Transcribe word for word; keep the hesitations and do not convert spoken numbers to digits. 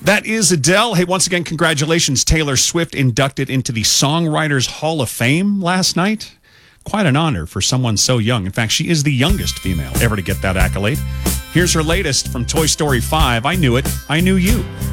That is Adele. Hey, once again, congratulations. Taylor Swift inducted into the Songwriters Hall of Fame last night. Quite an honor for someone so young. In fact, she is the youngest female ever to get that accolade. Here's her latest from Toy Story five, I Knew It, I Knew You.